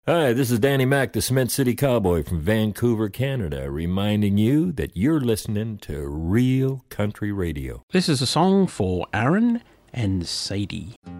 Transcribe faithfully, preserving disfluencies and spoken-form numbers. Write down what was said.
Hi, this is Danny Mac, the Cement City Cowboy from Vancouver, Canada, reminding you that you're listening to real country radio. This is a song for Aaron and Sadie.